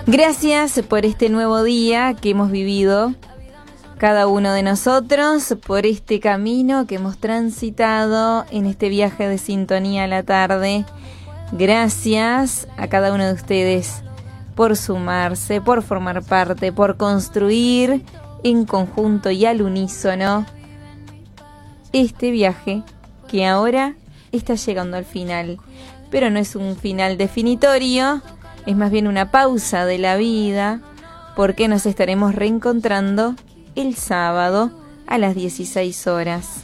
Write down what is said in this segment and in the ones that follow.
Gracias por este nuevo día que hemos vivido cada uno de nosotros, por este camino que hemos transitado en este viaje de sintonía a la tarde. Gracias a cada uno de ustedes por sumarse, por formar parte, por construir en conjunto y al unísono este viaje que ahora está llegando al final. Pero no es un final definitorio, es más bien una pausa de la vida, porque nos estaremos reencontrando el sábado a las 16 horas.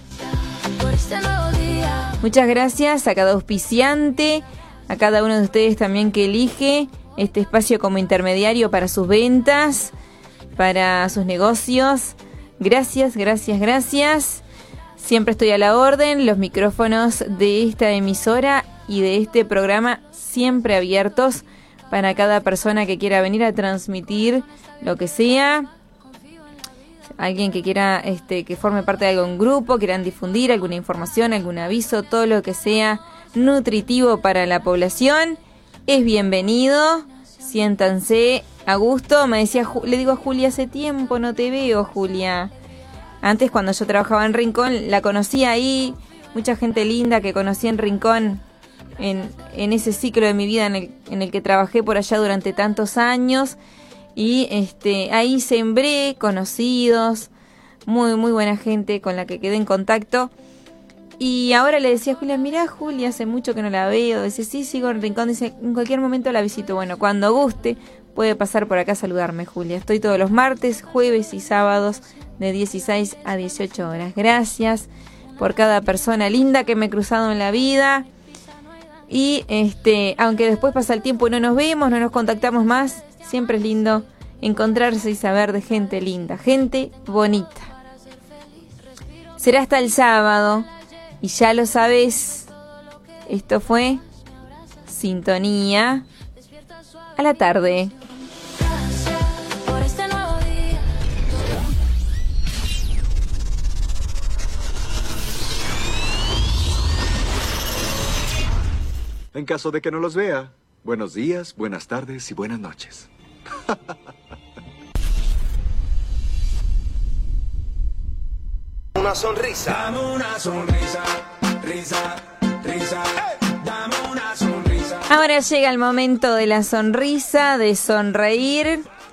Muchas gracias a cada auspiciante, a cada uno de ustedes también que elige este espacio como intermediario para sus ventas, para sus negocios. Gracias, gracias, gracias. Siempre estoy a la orden, los micrófonos de esta emisora y de este programa siempre abiertos para cada persona que quiera venir a transmitir lo que sea. Alguien que quiera que forme parte de algún grupo, quieran difundir alguna información, algún aviso, todo lo que sea nutritivo para la población es bienvenido. Siéntanse a gusto. Me decía, le digo a Julia, hace tiempo no te veo, Julia. Antes, cuando yo trabajaba en Rincón, la conocía ahí. Mucha gente linda que conocí en Rincón en ese ciclo de mi vida en el que trabajé por allá durante tantos años. Y ahí sembré conocidos, muy muy buena gente con la que quedé en contacto. Y ahora le decía a Julia, mirá Julia, hace mucho que no la veo. Dice, sí, sigo en Rincón. Dice, en cualquier momento la visito. Bueno, cuando guste puede pasar por acá a saludarme, Julia. Estoy todos los martes, jueves y sábados de 16 a 18 horas. Gracias por cada persona linda que me he cruzado en la vida. Y aunque después pasa el tiempo y no nos vemos, no nos contactamos más, siempre es lindo encontrarse y saber de gente linda, gente bonita. Será hasta el sábado y ya lo sabes, esto fue Sintonía a la tarde. En caso de que no los vea, buenos días, buenas tardes y buenas noches. Una sonrisa. Dame una sonrisa, risa, risa. Dame una sonrisa. Ahora llega el momento de la sonrisa, de sonreír.